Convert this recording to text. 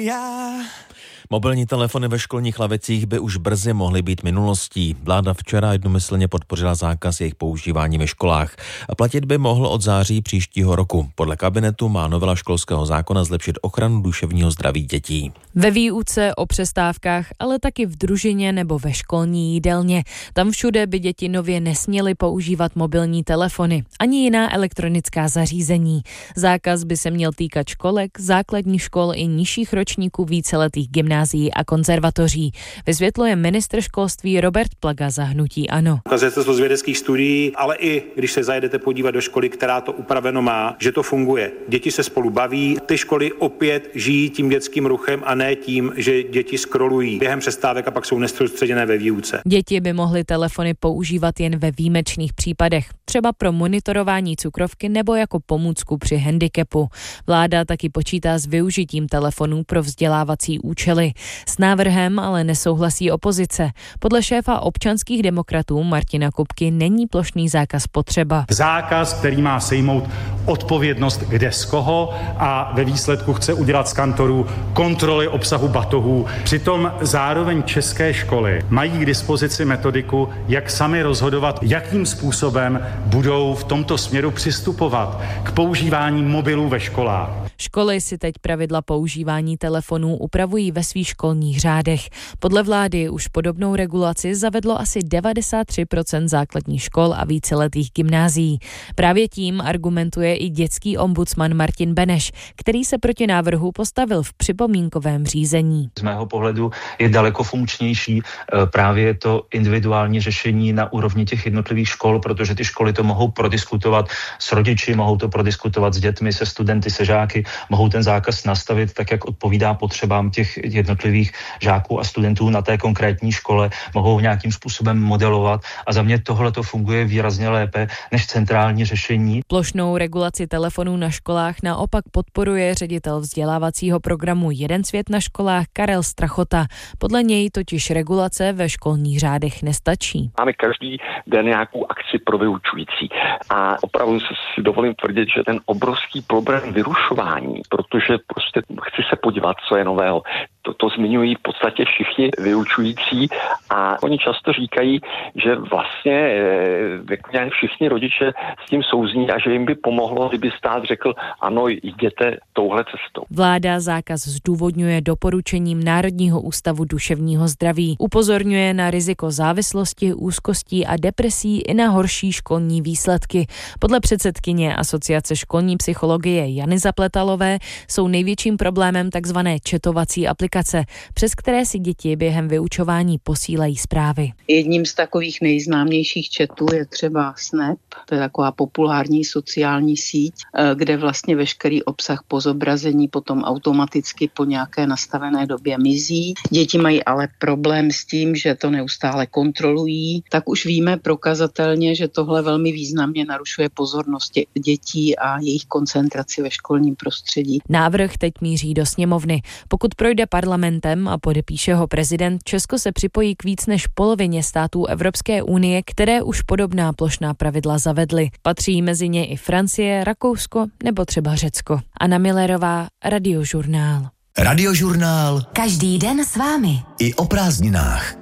Mobilní telefony ve školních lavicích by už brzy mohly být minulostí. Vláda včera jednomyslně podpořila zákaz jejich používání ve školách. A platit by mohl od září příštího roku. Podle kabinetu má novela školského zákona zlepšit ochranu duševního zdraví dětí. Ve výuce, o přestávkách, ale taky v družině nebo ve školní jídelně. Tam všude by děti nově nesměly používat mobilní telefony ani jiná elektronická zařízení. Zákaz by se měl týkat školek, základních škol i nižších ročníků víceletých gymnázií a konzervatoří. Vysvětluje ministr školství Robert Plaga za hnutí ANO. Ukazuje se to z vědeckých studií, ale i když se zajedete podívat do školy, která to upraveno má, že to funguje. Děti se spolu baví, ty školy opět žijí tím dětským ruchem a ne tím, že děti scrollují během přestávek a pak jsou nesoustředěné ve výuce. Děti by mohly telefony používat jen ve výjimečných případech, třeba pro monitorování cukrovky nebo jako pomůcku při handicapu. Vláda taky počítá s využitím telefonů pro vzdělávací účely. S návrhem ale nesouhlasí opozice. Podle šéfa občanských demokratů Martina Kupky není plošný zákaz potřeba. Zákaz, který má sejmout odpovědnost kde z koho a ve výsledku chce udělat z kantorů kontroly obsahu batohů. Přitom zároveň české školy mají k dispozici metodiku, jak sami rozhodovat, jakým způsobem budou v tomto směru přistupovat k používání mobilů ve školách. Školy si teď pravidla používání telefonů upravují ve svých školních řádech. Podle vlády už podobnou regulaci zavedlo asi 93% základních škol a víceletých gymnázií. Právě tím argumentuje i dětský ombudsman Martin Beneš, který se proti návrhu postavil v připomínkovém řízení. Z mého pohledu je daleko funkčnější právě to individuální řešení na úrovni těch jednotlivých škol, protože ty školy to mohou prodiskutovat s rodiči, mohou to prodiskutovat s dětmi, se studenty, se žáky, mohou ten zákaz nastavit tak, jak odpovídá potřebám těch jednotlivých žáků a studentů na té konkrétní škole, mohou nějakým způsobem modelovat a za mě tohle to funguje výrazně lépe než centrální řešení. Plošnou regulaci telefonů na školách naopak podporuje ředitel vzdělávacího programu Jeden svět na školách Karel Strachota. Podle něj totiž regulace ve školních řádech nestačí. Máme každý den nějakou akci pro vyučující a opravdu si dovolím tvrdit, že ten obrovský problém vyrušování, protože prostě chci se podívat, co je nového. To zmiňují v podstatě všichni vyučující a oni často říkají, že vlastně všichni rodiče s tím souzní a že jim by pomohlo, kdyby stát řekl, ano, jděte touhle cestou. Vláda zákaz zdůvodňuje doporučením Národního ústavu duševního zdraví. Upozorňuje na riziko závislosti, úzkostí a depresí i na horší školní výsledky. Podle předsedkyně Asociace školní psychologie Jany Zapletalové jsou největším problémem takzvané chatovací aplikace, přes které si děti během vyučování posílají zprávy. Jedním z takových nejznámějších chatů je třeba Snap, to je taková populární sociální síť, kde vlastně veškerý obsah po zobrazení potom automaticky po nějaké nastavené době mizí. Děti mají ale problém s tím, že to neustále kontrolují. Tak už víme prokazatelně, že tohle velmi významně narušuje pozornost dětí a jejich koncentraci ve školním prostředí. Návrh teď míří do sněmovny. Pokud projde parlamentem a podepíše ho prezident, Česko se připojí k víc než polovině států Evropské unie, které už podobná plošná pravidla zavedly. Patří mezi ně i Francie, Rakousko nebo třeba Řecko. Anna Millerová, Radiožurnál. Radiožurnál. Každý den s vámi. I o prázdninách.